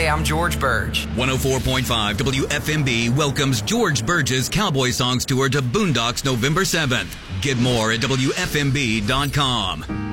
Hey, I'm George Burge. 104.5 WFMB welcomes George Burge's Cowboy Songs Tour to Boondocks November 7th. Get more at WFMB.com.